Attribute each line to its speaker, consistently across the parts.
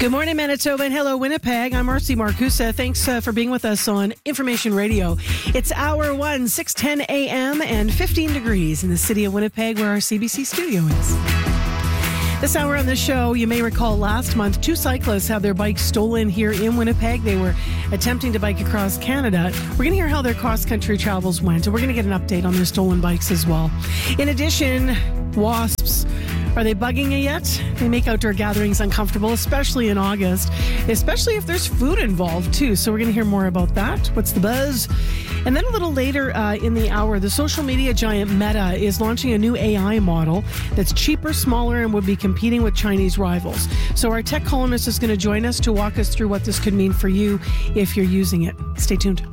Speaker 1: Good morning, Manitoba, and hello, Winnipeg. I'm Marcy Marcusa. Thanks for being with us on Information Radio. It's hour 1, 6:10 a.m. and 15 degrees in the city of Winnipeg, where our CBC studio is. This hour on the show, you may recall last month, 2 cyclists had their bikes stolen here in Winnipeg. They were attempting to bike across Canada. We're going to hear how their cross-country travels went, and we're going to get an update on their stolen bikes as well. In addition, wasps. Are they bugging you yet? They make outdoor gatherings uncomfortable, especially in August, especially if there's food involved, too. So we're going to hear more about that. What's the buzz? And then a little later in the hour, the social media giant Meta is launching a new AI model that's cheaper, smaller, and would be competing with Chinese rivals. So our tech columnist is going to join us to walk us through what this could mean for you if you're using it. Stay tuned.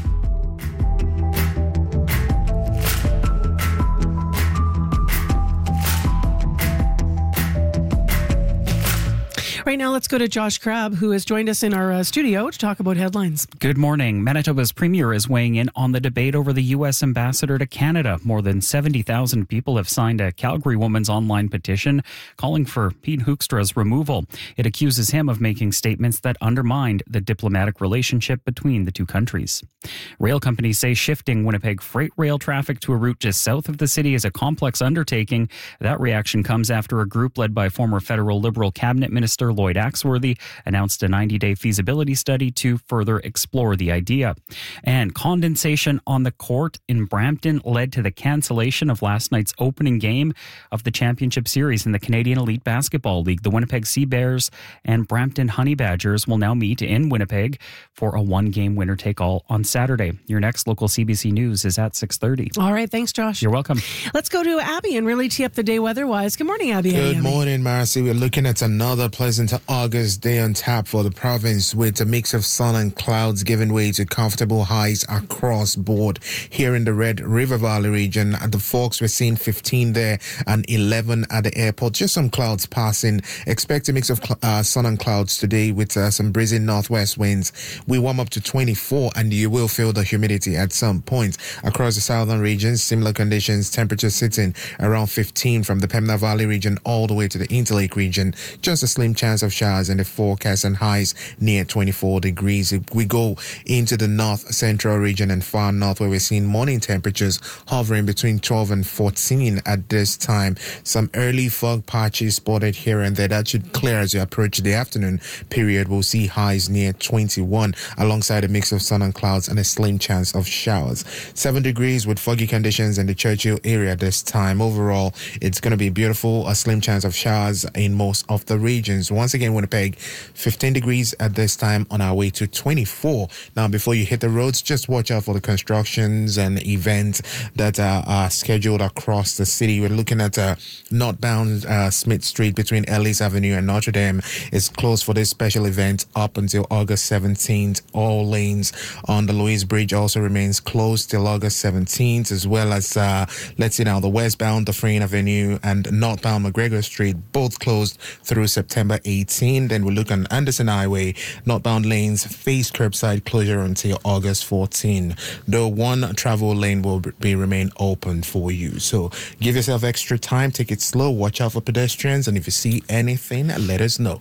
Speaker 1: Right now, let's go to Josh Crabb, who has joined us in our studio to talk about headlines.
Speaker 2: Good morning. Manitoba's premier is weighing in on the debate over the U.S. ambassador to Canada. More than 70,000 people have signed a Calgary woman's online petition calling for Pete Hoekstra's removal. It accuses him of making statements that undermined the diplomatic relationship between the two countries. Rail companies say shifting Winnipeg freight rail traffic to a route just south of the city is a complex undertaking. That reaction comes after a group led by former federal Liberal cabinet minister Lloyd Axworthy announced a 90-day feasibility study to further explore the idea. And condensation on the court in Brampton led to the cancellation of last night's opening game of the championship series in the Canadian Elite Basketball League. The Winnipeg Sea Bears and Brampton Honey Badgers will now meet in Winnipeg for a one-game winner-take-all on Saturday. Your next local CBC News is at 6:30.
Speaker 1: All right, thanks, Josh.
Speaker 2: You're welcome.
Speaker 1: Let's go to Abby and really tee up the day weather-wise. Good morning, Abby.
Speaker 3: Good morning, Marcy. We're looking at another pleasant August day on tap for the province, with a mix of sun and clouds giving way to comfortable highs across board. Here in the Red River Valley region, at the Forks, we're seeing 15 there and 11 at the airport. Just some clouds passing. Expect a mix of sun and clouds today with some breezy northwest winds. We warm up to 24, and you will feel the humidity at some point. Across the southern regions, similar conditions, temperature sitting around 15 from the Pembina Valley region all the way to the Interlake region. Just a slim chance of showers in the forecast and highs near 24 degrees. If we go into the north central region and far north, where we're seeing morning temperatures hovering between 12 and 14 at this time. Some early fog patches spotted here and there. That should clear as you approach the afternoon period. We'll see highs near 21 alongside a mix of sun and clouds and a slim chance of showers. 7 degrees with foggy conditions in the Churchill area this time. Overall, it's going to be beautiful. A slim chance of showers in most of the regions. Once again, Winnipeg, 15 degrees at this time, on our way to 24. Now, before you hit the roads, just watch out for the constructions and events that are scheduled across the city. We're looking at northbound Smith Street between Ellis Avenue and Notre Dame is closed for this special event up until August 17th. All lanes on the Louise Bridge also remains closed till August 17th, as well as, let's see now, the westbound Dufresne Avenue and northbound McGregor Street, both closed through September 18. Then we look on Anderson Highway, northbound lanes face curbside closure until August 14. The one travel lane will remain open for you. So give yourself extra time, take it slow, watch out for pedestrians, and if you see anything, let us know.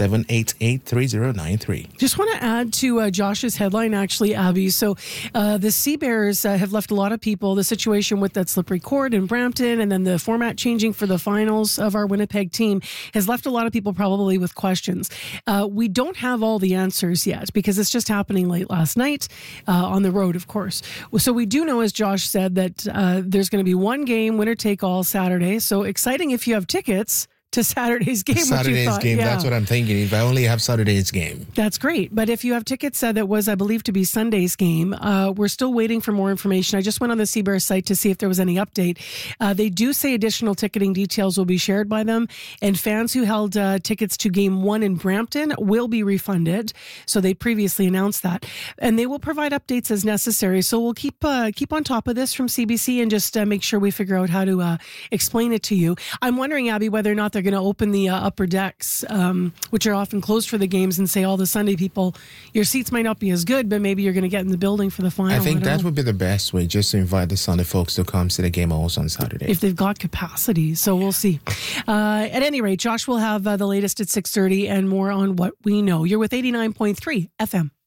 Speaker 3: 788-3093.
Speaker 1: Just want to add to Josh's headline, actually, Abby. So the Sea Bears have left a lot of people, the situation with that slippery court in Brampton, and then the format changing for the finals of our Winnipeg team has left a lot of people probably with questions. We don't have all the answers yet because it's just happening late last night on the road, of course. So we do know, as Josh said, that there's going to be one game, winner take all, Saturday. So exciting if you have tickets to Saturday's game.
Speaker 3: Saturday's game, yeah. That's what I'm thinking. If I only have Saturday's game.
Speaker 1: That's great. But if you have tickets that was, I believe, to be Sunday's game, we're still waiting for more information. I just went on the Sea Bears site to see if there was any update. They do say additional ticketing details will be shared by them, and fans who held tickets to Game 1 in Brampton will be refunded. So they previously announced that. And they will provide updates as necessary. So we'll keep on top of this from CBC and just make sure we figure out how to explain it to you. I'm wondering, Abby, whether or not they're they're going to open the upper decks, which are often closed for the games, and say all the Sunday people, your seats might not be as good, but maybe you're going to get in the building for the final.
Speaker 3: I think that would be the best way, just to invite the Sunday folks to come to the game also on Saturday.
Speaker 1: If they've got capacity. So we'll see. At any rate, Josh will have the latest at 6:30 and more on what we know. You're with 89.3 FM.